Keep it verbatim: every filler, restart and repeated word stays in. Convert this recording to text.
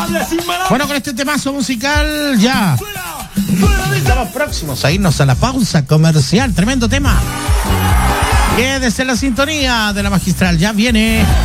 Bueno, con este temazo musical ya estamos próximos a irnos a la pausa comercial. Tremendo tema. Quédese en la sintonía de la magistral. Ya viene